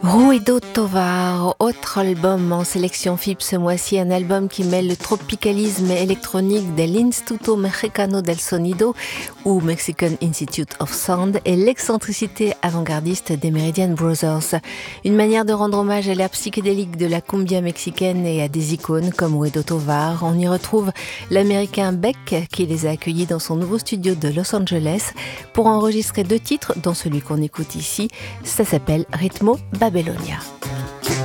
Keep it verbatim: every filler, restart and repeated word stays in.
Ruido Tovar, autre album en sélection F I P ce mois-ci, un album qui mêle le tropicalisme électronique de l'Instituto Mexicano del Sonido ou Mexican Institute of Sound et l'excentricité avant-gardiste des Meridian Brothers. Une manière de rendre hommage à l'ère psychédélique de la cumbia mexicaine et à des icônes comme Ruido Tovar. On y retrouve l'américain Beck qui les a accueillis dans son nouveau studio de Los Angeles pour enregistrer deux titres, dont celui qu'on écoute ici. Ça s'appelle Ritmo Babelonia.